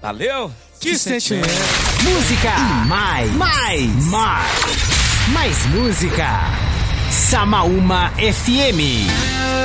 Valeu? Que sentimento. Música mais música. Samaúma FM.